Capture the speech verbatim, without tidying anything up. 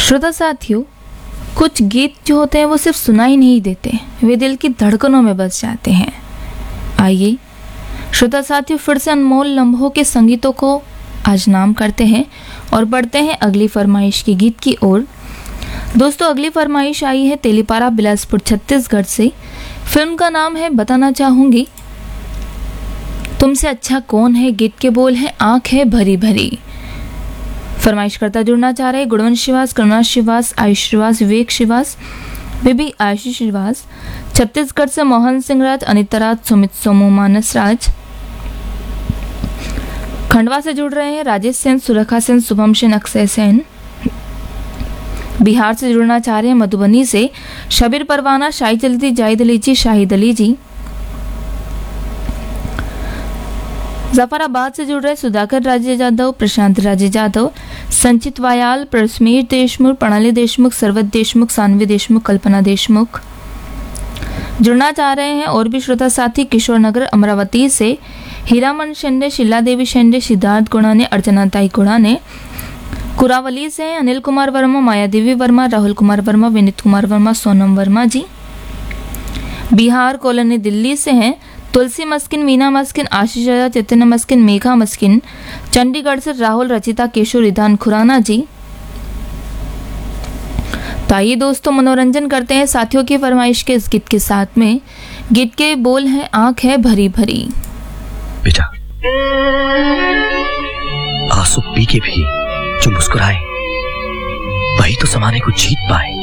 श्रोता साथियों, कुछ गीत जो होते हैं वो सिर्फ सुनाई नहीं देते, वे दिल की धड़कनों में बस जाते हैं। आइए श्रोता साथियों, फिर से अनमोल लम्हों के संगीतों को आज नाम करते हैं और बढ़ते हैं अगली फरमाइश के गीत की ओर। दोस्तों, अगली फरमाइश आई है तेलीपारा बिलासपुर छत्तीसगढ़ से। फिल्म का नाम है बताना चाहूंगी, तुमसे अच्छा कौन है। गीत के बोल है आंख है भरी भरी। फरमाइश करता जुड़ना चाह रहे गुणवंत श्रीवास, करुणा श्रीवास, आयुष श्रीवास, विवेक श्रीवास, बेबी आशीष श्रीवास। छत्तीसगढ़ से मोहन सिंह राज, अनिता राज, सुमित सोमू, मानस राज। खंडवा से जुड़ रहे हैं राजेश सेन, सुरेखा सेन, शुभम सेन, अक्षय सेन। बिहार से जुड़ना चाह रहे हैं मधुबनी से शबीर परवाना, शाहिद अली जी, जाहिद अली जी, शाहिद अली जी। जफराबाद से जुड़ रहे सुधाकर राजे जादव, प्रशांत राजे जादव, संचित वायाल, प्रसमेश देशमुख, प्रणाली देशमुख, सरवत देशमुख, सानवी देशमुख, कल्पना देशमुख। जुड़ना चाह रहे हैं और भी श्रोता साथी किशोर नगर अमरावती से हीरामन शेंडे, शीला देवी शेंडे, सिद्धार्थ गुणाने, अर्चना ताई गुणाने। कुरावली से अनिल कुमार वर्मा, माया देवी वर्मा, राहुल कुमार वर्मा, विनीत कुमार वर्मा, सोनम वर्मा जी। बिहार कॉलोनी दिल्ली से हैं तुलसी मस्किन, मीना मस्किन, आशीष राजा, चैतन्य मस्किन, मेघा मस्किन। चंडीगढ़ से राहुल, रचिता, केशव, रिधान खुराना जी। तो आइए दोस्तों, मनोरंजन करते हैं साथियों की फरमाइश के इस गीत के साथ में। गीत के बोल है आंख है भरी भरी। बेटा, आंसू पी के भी जो मुस्कुराए वही तो जमाने को जीत पाए।